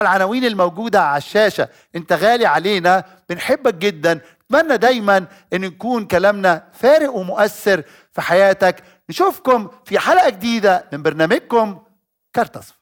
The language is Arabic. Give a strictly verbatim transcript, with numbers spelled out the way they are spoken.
العناوين الموجودة على الشاشة. انت غالي علينا، بنحبك جدا، نتمنى دايما ان نكون كلامنا فارق ومؤثر في حياتك. نشوفكم في حلقة جديدة من برنامجكم كارت أصفر.